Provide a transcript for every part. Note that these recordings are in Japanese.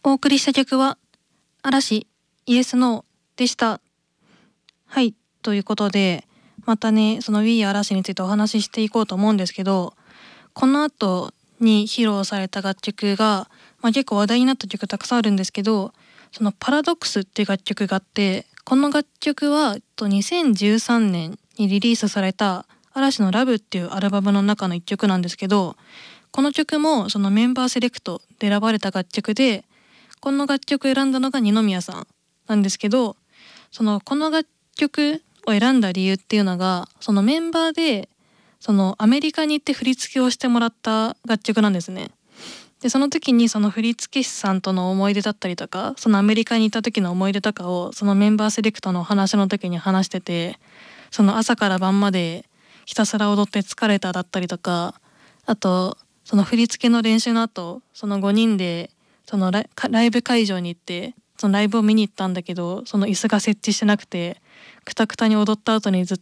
お送りした曲は嵐イエスノーでした。はい、ということでまたねその We 嵐についてお話ししていこうと思うんですけど、この後に披露された楽曲が、結構話題になった曲たくさんあるんですけど、そのパラドックスっていう楽曲があって、この楽曲は2013年にリリースされた嵐のラブっていうアルバムの中の一曲なんですけど、この曲もそのメンバーセレクトで選ばれた楽曲で、この楽曲選んだのが二宮さんなんですけど、この楽曲を選んだ理由っていうのが、そのメンバーでそのアメリカに行って振り付けをしてもらった楽曲なんですね。でその時にその振付師さんとの思い出だったりとか、そのアメリカに行った時の思い出とかをそのメンバーセレクトのお話の時に話してて、その朝から晩までひたすら踊って疲れただったりとか、あとその振り付けの練習の後、その5人でそのライブ会場に行ってそのライブを見に行ったんだけど、その椅子が設置してなくてクタクタに踊った後に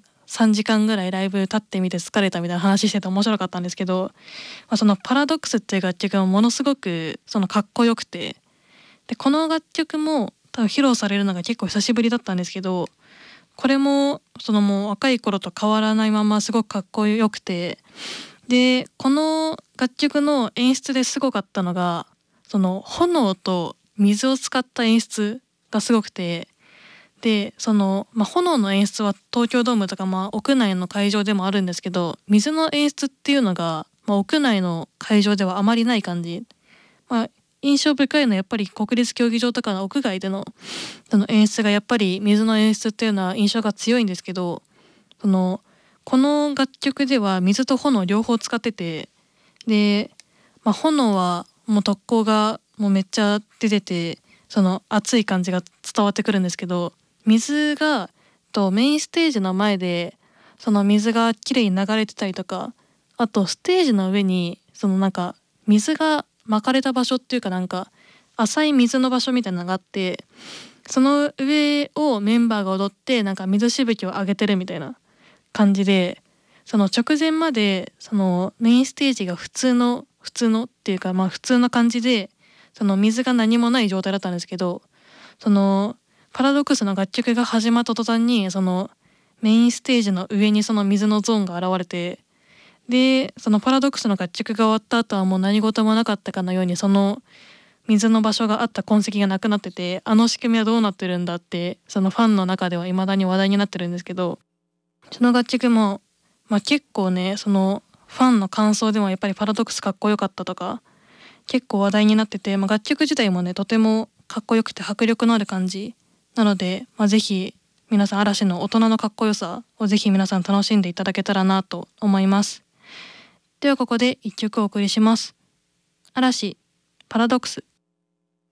3時間ぐらいライブ立ってみて疲れたみたいな話してて面白かったんですけど、そのパラドックスっていう楽曲もものすごくそのかっこよくて、でこの楽曲も多分披露されるのが結構久しぶりだったんですけど、これもそのもう若い頃と変わらないまますごくかっこよくて、でこの楽曲の演出ですごかったのが、その炎と水を使った演出がすごくて、で炎の演出は東京ドームとか、屋内の会場でもあるんですけど、水の演出っていうのが、屋内の会場ではあまりない感じ、印象深いのはやっぱり国立競技場とかの屋外でのその演出が、やっぱり水の演出っていうのは印象が強いんですけど、この楽曲では水と炎両方使ってて、で、炎はもう特攻がもうめっちゃ出てて、その熱い感じが伝わってくるんですけど、水がメインステージの前でその水がきれいに流れてたりとか、あとステージの上にその水が巻かれた場所っていうか、浅い水の場所みたいなのがあって、その上をメンバーが踊って水しぶきを上げてるみたいな感じで、その直前までそのメインステージが普通のっていうか、普通の感じでその水が何もない状態だったんですけど、そのパラドックスの楽曲が始まった途端にそのメインステージの上にその水のゾーンが現れて、でそのパラドックスの楽曲が終わった後はもう何事もなかったかのように、その水の場所があった痕跡がなくなってて、あの仕組みはどうなってるんだってそのファンの中では未だに話題になってるんですけど、その楽曲も、結構ねそのファンの感想でもやっぱりパラドックスかっこよかったとか結構話題になってて、楽曲自体もねとてもかっこよくて迫力のある感じなので、ぜひ皆さん嵐の大人のかっこよさをぜひ皆さん楽しんでいただけたらなと思います。ではここで一曲お送りします。嵐パラドックス。